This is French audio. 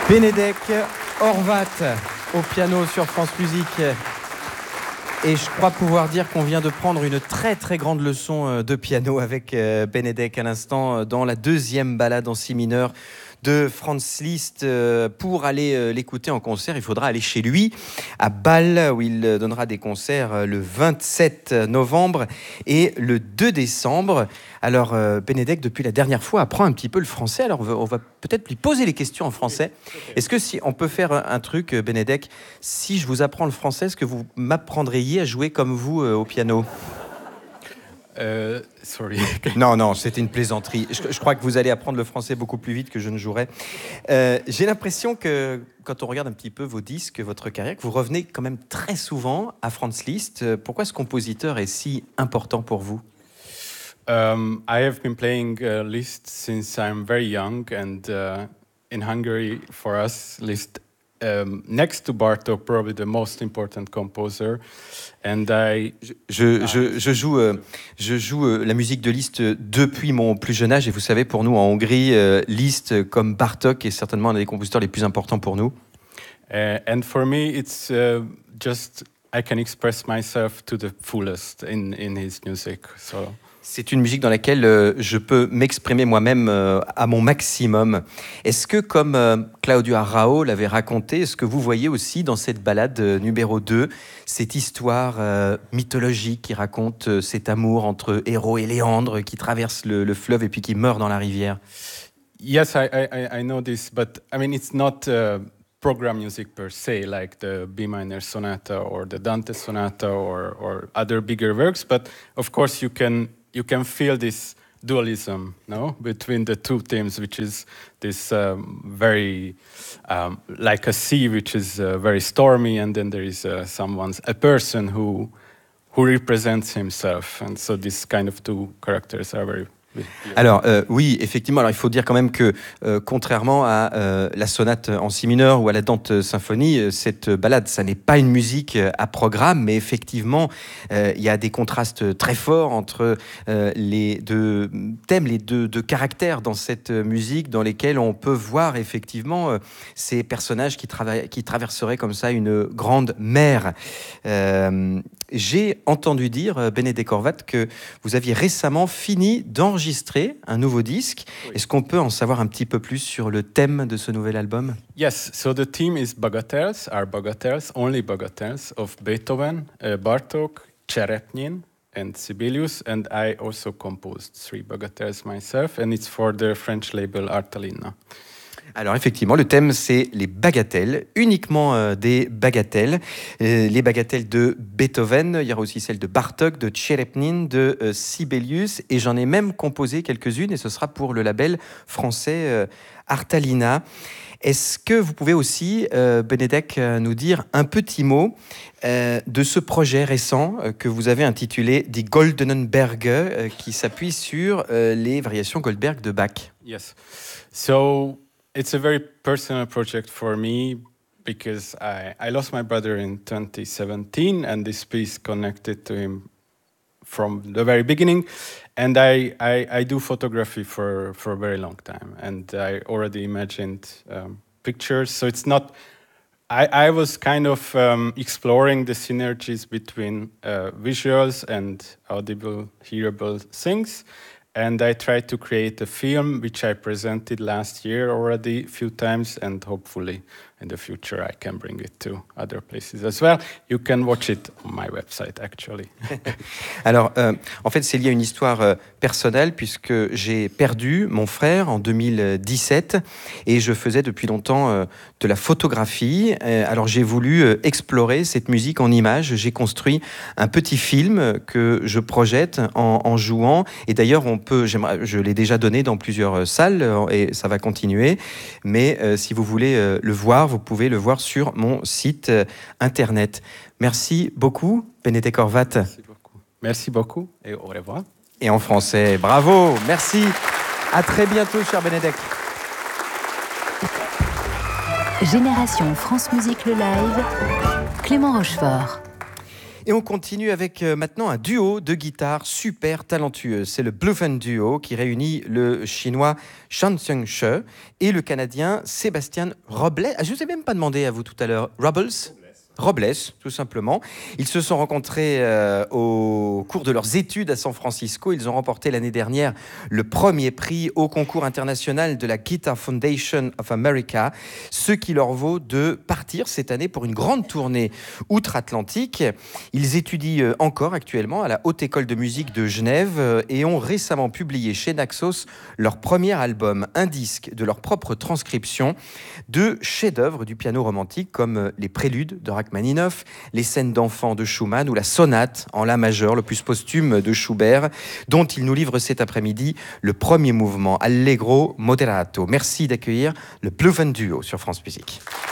Benedek Horvat au piano sur France Musique. Et je crois pouvoir dire qu'on vient de prendre une très très grande leçon de piano avec Benedek à l'instant dans la deuxième balade en si mineur de Franz Liszt. Pour aller l'écouter en concert, il faudra aller chez lui à Bâle, où il donnera des concerts le 27 novembre et le 2 décembre. Alors Benedek, depuis la dernière fois, apprend un petit peu le français. Alors on va peut-être lui poser les questions en français. Est-ce que si on peut faire un truc, Benedek, si je vous apprends le français, est-ce que vous m'apprendriez à jouer comme vous au piano ? Sorry. Non, c'était une plaisanterie. Je crois que vous allez apprendre le français beaucoup plus vite que je ne jouerai. J'ai l'impression que, quand on regarde un petit peu vos disques, votre carrière, que vous revenez quand même très souvent à Franz Liszt. Pourquoi ce compositeur est si important pour vous ? I have been playing Liszt since I'm very young, and in Hungary, for us, Liszt, next to Bartók, probably the most important composer. And Je joue la musique de Liszt depuis mon plus jeune âge, et vous savez, pour nous en Hongrie, Liszt comme Bartók est certainement un des compositeurs les plus importants pour nous. And for me, it's just I can express myself to the fullest in his music. So. C'est une musique dans laquelle je peux m'exprimer moi-même à mon maximum. Est-ce que, comme Claudio Arrau l'avait raconté, est-ce que vous voyez aussi dans cette balade numéro 2 cette histoire mythologique qui raconte cet amour entre Héros et Léandre qui traverse le fleuve et puis qui meurt dans la rivière ? Yes, I know this, but I mean it's not program music per se, like the B minor sonata or the Dante sonata or other bigger works. But of course, you can feel this dualism, no, between the two themes, which is this very like a sea, which is very stormy, and then there is a person who represents himself, and so these kind of two characters are very. Alors oui, effectivement. Alors il faut dire quand même que contrairement à la sonate en si mineur ou à la Dante symphonie, cette balade, ça n'est pas une musique à programme, mais effectivement, il y a des contrastes très forts entre les deux thèmes, les deux caractères dans cette musique, dans lesquels on peut voir effectivement ces personnages qui traverseraient comme ça une grande mer. J'ai entendu dire, Benedek Horvat, que vous aviez récemment fini d'enregistrer un nouveau disque. Oui. Est-ce qu'on peut en savoir un petit peu plus sur le thème de ce nouvel album ? Yes, so the theme is bagatelles, only bagatelles of Beethoven, Bartók, Cserepnyin, and Sibelius, and I also composed 3 bagatelles myself, and it's for the French label Artalina. Alors effectivement, le thème, c'est les bagatelles, uniquement des bagatelles. Les bagatelles de Beethoven, il y aura aussi celles de Bartók, de Cserepnyin, de Sibelius, et j'en ai même composé quelques-unes, et ce sera pour le label français Artalina. Est-ce que vous pouvez aussi, Benedek, nous dire un petit mot de ce projet récent que vous avez intitulé Die Goldenen Berge, qui s'appuie sur les variations Goldberg de Bach ? Yes, so it's a very personal project for me because I lost my brother in 2017, and this piece connected to him from the very beginning. And I do photography for a very long time, and I already imagined pictures. So it's not. I was kind of exploring the synergies between visuals and audible, hearable things. And I tried to create a film which I presented last year already a few times, and hopefully in the future I can bring it to other places as well. You can watch it on my website actually. Alors, en fait, c'est lié à une histoire personnelle puisque j'ai perdu mon frère en 2017 et je faisais depuis longtemps de la photographie. Alors, j'ai voulu explorer cette musique en images. J'ai construit un petit film que je projette en jouant. Et d'ailleurs, je l'ai déjà donné dans plusieurs salles et ça va continuer. Mais si vous voulez le voir, vous pouvez le voir sur mon site internet. Merci beaucoup, Benedek Horvat. Merci beaucoup et au revoir. Et en français, bravo, merci. À très bientôt, cher Benedek. Génération France Musique le live, Clément Rochefort. Et on continue avec maintenant un duo de guitare super talentueux. C'est le Bluffen Duo qui réunit le chinois Shan Seung-she et le canadien Sébastien Robles. Je ne vous ai même pas demandé à vous tout à l'heure. Robles, tout simplement. Ils se sont rencontrés au cours de leurs études à San Francisco. Ils ont remporté l'année dernière le premier prix au concours international de la Guitar Foundation of America, ce qui leur vaut de partir cette année pour une grande tournée outre-Atlantique. Ils étudient encore actuellement à la Haute École de musique de Genève et ont récemment publié chez Naxos leur premier album, un disque de leur propre transcription de chefs-d'œuvre du piano romantique comme les préludes de Rachmaninoff, les scènes d'enfants de Schumann ou la sonate en la majeure, le plus posthume de Schubert, dont il nous livre cet après-midi le premier mouvement Allegro Moderato. Merci d'accueillir le Bluffen Duo sur France Musique.